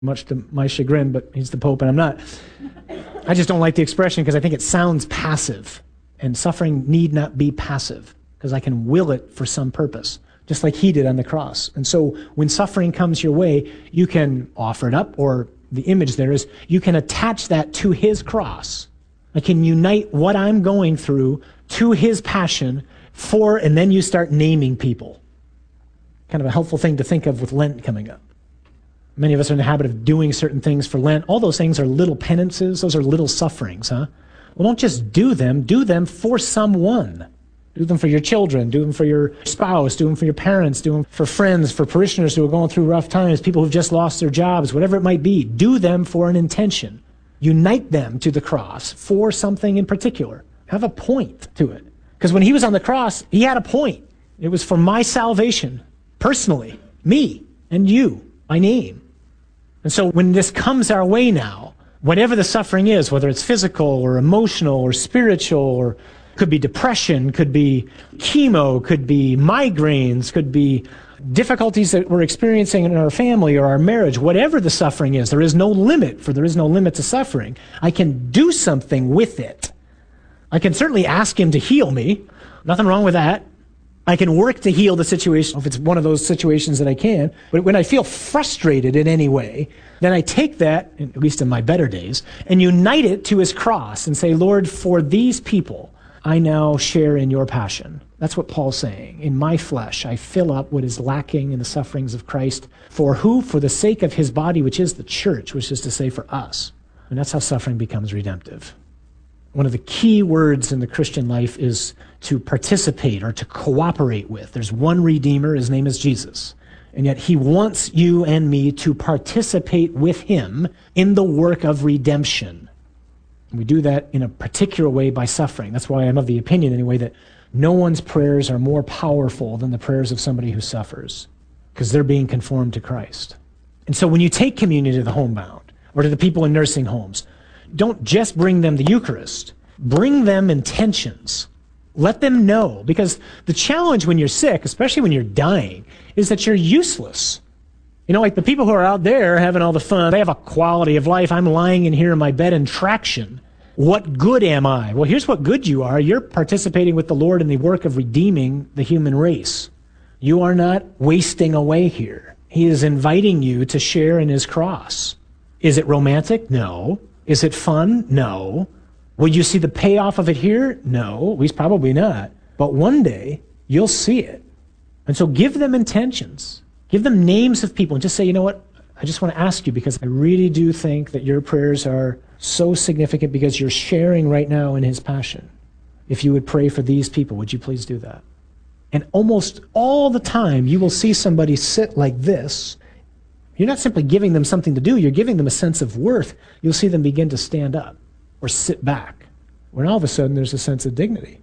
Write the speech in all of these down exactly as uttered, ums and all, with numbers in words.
much to my chagrin, but he's the Pope and I'm not. I just don't like the expression because I think it sounds passive. And suffering need not be passive because I can will it for some purpose, just like he did on the cross. And so when suffering comes your way, you can offer it up, or the image there is you can attach that to his cross. I can unite what I'm going through to his passion for, and then you start naming people. Kind of a helpful thing to think of with Lent coming up. Many of us are in the habit of doing certain things for Lent. All those things are little penances. Those are little sufferings, huh? Well, don't just do them. Do them for someone. Do them for your children. Do them for your spouse. Do them for your parents. Do them for friends, for parishioners who are going through rough times, people who've just lost their jobs, whatever it might be. Do them for an intention. Unite them to the cross for something in particular. Have a point to it. Because when he was on the cross, he had a point. It was for my salvation, personally, me and you, by name. And so when this comes our way now, whatever the suffering is, whether it's physical or emotional or spiritual, or could be depression, could be chemo, could be migraines, could be difficulties that we're experiencing in our family or our marriage, whatever the suffering is, there is no limit, for there is no limit to suffering. I can do something with it. I can certainly ask him to heal me. Nothing wrong with that. I can work to heal the situation if it's one of those situations that I can. But when I feel frustrated in any way, then I take that, at least in my better days, and unite it to his cross and say, Lord, for these people, I now share in your passion. That's what Paul's saying. In my flesh, I fill up what is lacking in the sufferings of Christ. For who? For the sake of his body, which is the church, which is to say for us. And that's how suffering becomes redemptive. One of the key words in the Christian life is to participate or to cooperate with. There's one Redeemer, his name is Jesus. And yet he wants you and me to participate with him in the work of redemption. And we do that in a particular way by suffering. That's why I'm of the opinion anyway that no one's prayers are more powerful than the prayers of somebody who suffers, because they're being conformed to Christ. And so when you take communion to the homebound or to the people in nursing homes, don't just bring them the Eucharist. Bring them intentions. Let them know. Because the challenge when you're sick, especially when you're dying, is that you're useless. You know, like the people who are out there having all the fun, they have a quality of life. I'm lying in here in my bed in traction. What good am I? Well, here's what good you are. You're participating with the Lord in the work of redeeming the human race. You are not wasting away here. He is inviting you to share in his cross. Is it romantic? No. Is it fun? No. Will you see the payoff of it here? No, at least probably not. But one day, you'll see it. And so give them intentions. Give them names of people and just say, you know what? I just want to ask you because I really do think that your prayers are so significant because you're sharing right now in his passion. If you would pray for these people, would you please do that? And almost all the time, you will see somebody sit like this. You're not simply giving them something to do, you're giving them a sense of worth. You'll see them begin to stand up or sit back, when all of a sudden there's a sense of dignity.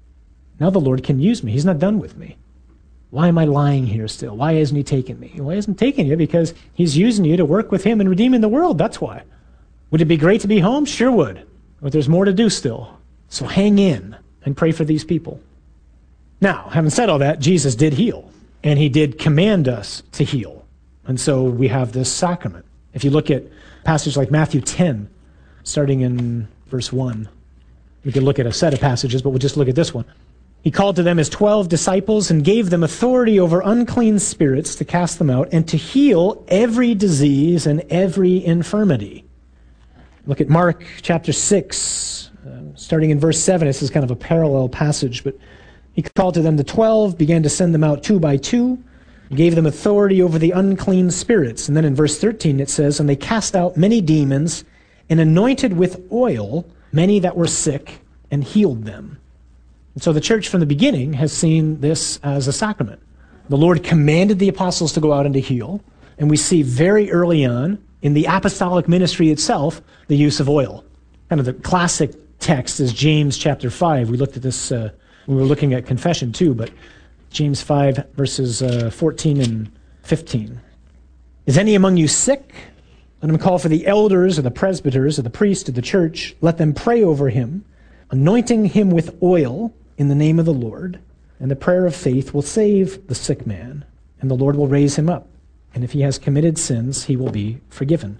Now the Lord can use me. He's not done with me. Why am I lying here still? Why hasn't he taken me? Why hasn't he taken you? Because he's using you to work with him and redeeming the world. That's why. Would it be great to be home? Sure would. But there's more to do still. So hang in and pray for these people. Now, having said all that, Jesus did heal, and he did command us to heal. And so we have this sacrament. If you look at passages like Matthew ten, starting in verse one, we could look at a set of passages, but we'll just look at this one. He called to them his twelve disciples and gave them authority over unclean spirits to cast them out and to heal every disease and every infirmity. Look at Mark chapter six, uh, starting in verse seven. This is kind of a parallel passage, but he called to them the twelve, began to send them out two by two, gave them authority over the unclean spirits. And then in verse thirteen it says, and they cast out many demons and anointed with oil many that were sick and healed them. And so the church from the beginning has seen this as a sacrament. The Lord commanded the apostles to go out and to heal. And we see very early on in the apostolic ministry itself the use of oil. Kind of the classic text is James chapter five. We looked at this uh, when we were looking at confession too, but James five verses uh, fourteen and fifteen. Is any among you sick? Let him call for the elders or the presbyters or the priest of the church. Let them pray over him, anointing him with oil in the name of the Lord. And the prayer of faith will save the sick man, and the Lord will raise him up. And if he has committed sins, he will be forgiven.